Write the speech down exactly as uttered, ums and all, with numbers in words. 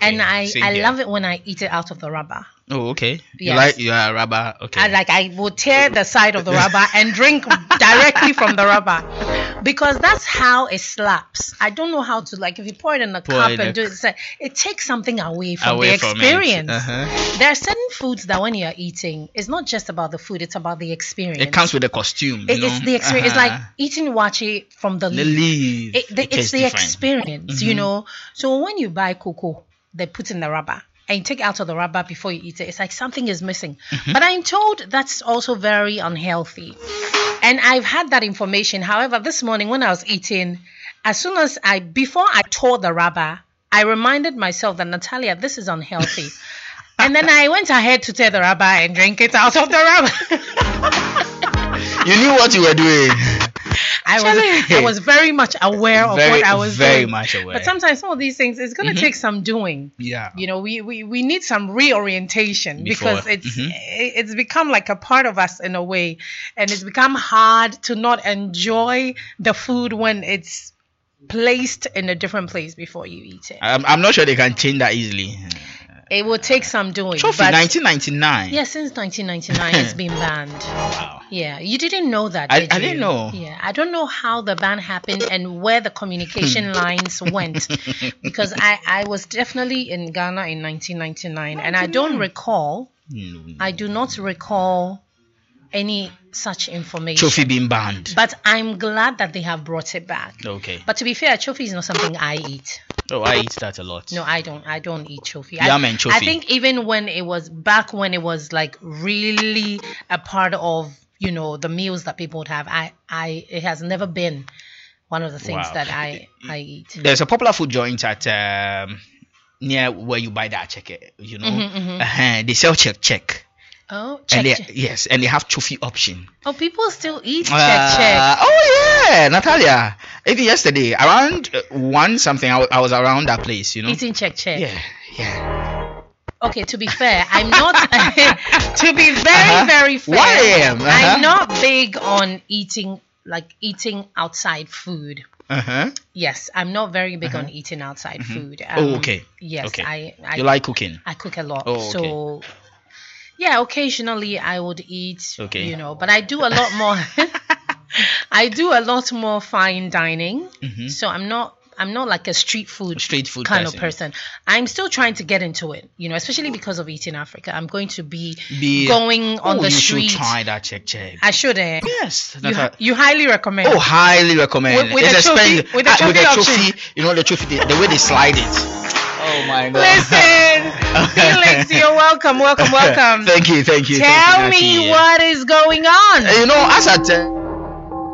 And I, Same I here. love it when I eat it out of the rubber. Oh, okay. You Yes. like you are rubber. Okay. I like I will tear the side of the rubber and drink directly from the rubber, because that's how it slaps. I don't know how to, like, if you pour it in a Pour cup it and in do it, it's like, it takes something away from Away the from it. experience. Uh-huh. There are certain foods that when you're eating, it's not just about the food; it's about the experience. It comes with the costume. You It- it's know? the experience. Uh-huh. It's like eating wachi from the the leaf. leaf. It, the, It it's tastes the different. experience, you Mhm. know. So when you buy cocoa, they put in the rubber and you take out of the rubber before you eat it. It's like something is missing. Mhm. But I'm told that's also very unhealthy. And I've had that information. However, this morning when I was eating, as soon as I, before I tore the rubber, I reminded myself that, Natalia, this is unhealthy. And then I went ahead to tear the rubber and drink it out of the rubber. You knew what you were doing. I was Charlie. I was very much aware of Very, what I was very doing. much aware. But sometimes some of these things, it's going to Mhm. take some doing. Yeah. You know, we, we, we need some reorientation Before. because it's Mhm. it- it's become like a part of us in a way, and it's become hard to not enjoy the food when it's placed in a different place before you eat it. I'm, I'm not sure they can change that easily. It will take some doing. Trophy, but nineteen ninety-nine. yeah, since nineteen ninety-nine, it's been banned. Wow. Yeah, you didn't know that, I- did I you? didn't know. Yeah, I don't know how the ban happened and where the communication lines went, because I, I was definitely in Ghana in nineteen ninety-nine, and I don't recall, Mm. I do not recall any such information. Trophy being banned. But I'm glad that they have brought it back. Okay. But to be fair, chofi is not something I eat. Oh, I eat that a lot. No, I don't. I don't eat chofi. Yam I, and chofi. I think even when it was back when it was like really a part of, you know, the meals that people would have, I, I it has never been one of the things Wow. that I, I eat. There's a popular food joint at um, near where you buy that check. You know, Mhm, mhm. Uh-huh. They sell check check. Oh, And check, they, check. yes, and they have trophy option. Oh, people still eat check Uh, check. Oh yeah, Natalia. Even yesterday, around uh, one something, I wa- I was around that place. You know. Eating check check. Yeah, yeah. Okay, to be fair, I'm not. to be very, Uh-huh. very fair, one a.m., uh-huh. I'm not big on eating like eating outside food. Uh huh. Yes, I'm not very big on Uh-huh. eating outside food. Oh, okay. Yes, Okay. I, I You like cooking? I cook a lot. Oh, okay. So yeah, occasionally I would eat, Okay. you know, but I do a lot more. I do a lot more fine dining. Mhm. So I'm not I'm not like a street food Street food kind person. of person. I'm still trying to get into it, you know, especially because of Eating Africa. I'm going to be, Be going on oh, the you street. should try that check check. I should. Eh? Yes. You, Natalia. you highly recommend. Oh, highly recommend. With- with it's the trophy- expensive. with the Ah, trophy option. trophy, you know the trophy, the, the way they slide it. Oh my God. Listen, Felix, you're welcome, welcome, welcome. Thank you, thank you. Tell thank you, me Natalia. what is going on. You know, as I tell.